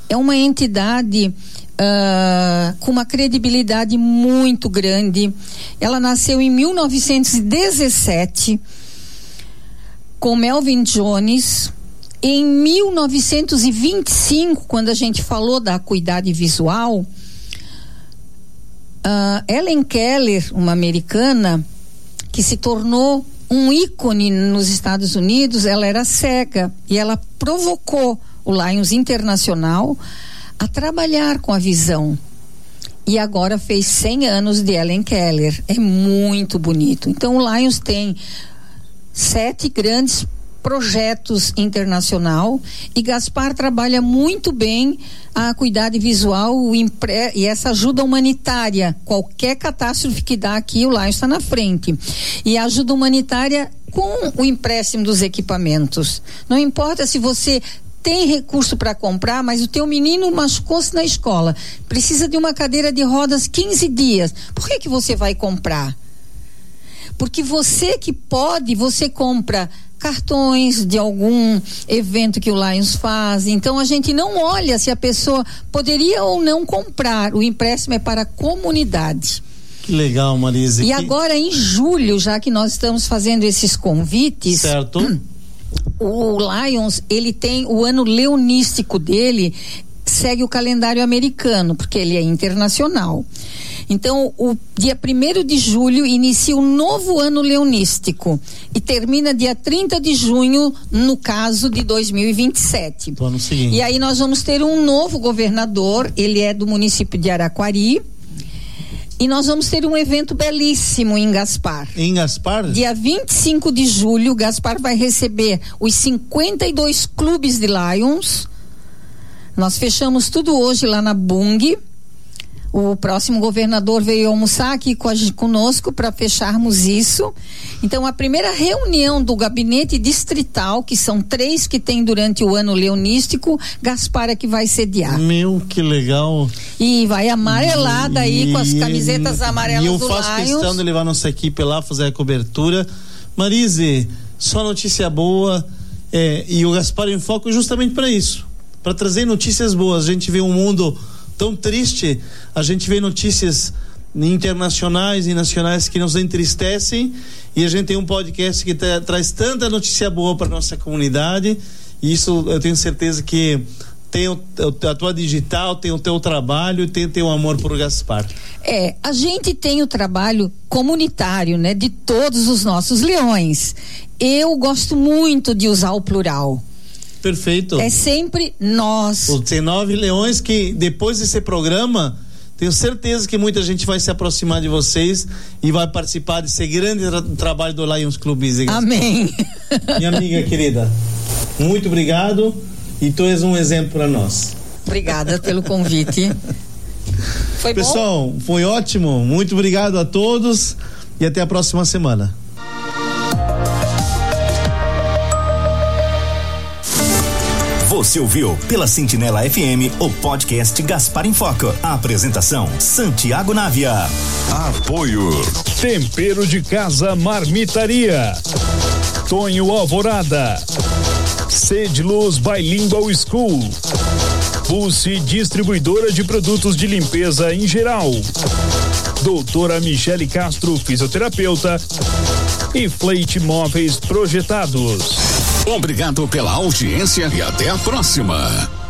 é uma entidade com uma credibilidade muito grande. Ela nasceu em 1917 com Melvin Jones. Em 1925, quando a gente falou da acuidade visual, Helen Keller, uma americana que se tornou um ícone nos Estados Unidos, ela era cega e ela provocou o Lions Internacional a trabalhar com a visão. E agora fez 100 anos de Helen Keller. É muito bonito. Então o Lions tem 7 grandes projetos internacional e Gaspar trabalha muito bem a acuidade visual e essa ajuda humanitária. Qualquer catástrofe que dá aqui, o Lions está na frente. E a ajuda humanitária com o empréstimo dos equipamentos. Não importa se você tem recurso para comprar, mas o teu menino machucou-se na escola, precisa de uma cadeira de rodas 15 dias. Por que você vai comprar? Porque você que pode, você compra cartões de algum evento que o Lions faz. Então a gente não olha se a pessoa poderia ou não comprar. O empréstimo é para a comunidade. Que legal, Marise. E agora em julho, já que nós estamos fazendo esses convites, certo? O Lions, ele tem o ano leonístico dele, segue o calendário americano, porque ele é internacional. Então, o dia 1º de julho inicia o novo ano leonístico e termina dia 30 de junho, no caso de 2027. Do ano seguinte. E aí nós vamos ter um novo governador, ele é do município de Araquari. E nós vamos ter um evento belíssimo em Gaspar. Em Gaspar? Dia 25 de julho, Gaspar vai receber os 52 clubes de Lions. Nós fechamos tudo hoje lá na Bung. O próximo governador veio almoçar aqui conosco para fecharmos isso. Então, a primeira reunião do gabinete distrital, que são 3 que tem durante o ano leonístico, Gaspar é que vai sediar. Meu, que legal. E vai amarelada aí com as camisetas amarelas do Lions. E eu faço questão de levar nossa equipe lá, fazer a cobertura. Marise, só notícia boa, e o Gaspar em Foco justamente para isso, para trazer notícias boas. A gente vê um mundo tão triste, a gente vê notícias internacionais e nacionais que nos entristecem, e a gente tem um podcast que traz tanta notícia boa para nossa comunidade, e isso eu tenho certeza que tem a tua digital, tem o teu trabalho, tem o teu amor por Gaspar. A gente tem o trabalho comunitário, né, de todos os nossos leões. Eu gosto muito de usar o plural. Perfeito. É sempre nós. Os 19 leões que depois desse programa, tenho certeza que muita gente vai se aproximar de vocês e vai participar desse grande trabalho do Lions Club Easy. Amém. Minha amiga querida, muito obrigado, e tu és um exemplo para nós. Obrigada pelo convite. Foi bom? Pessoal, foi ótimo. Muito obrigado a todos e até a próxima semana. Você ouviu pela Sentinela FM o podcast Gaspar em Foco. A apresentação: Santiago Návia. Apoio Tempero de Casa Marmitaria, Tonho Alvorada, Sede Luz Bilingual School, Pulse Distribuidora de Produtos de Limpeza em Geral, Doutora Michele Castro, fisioterapeuta, e Fleite Móveis Projetados. Obrigado pela audiência e até a próxima.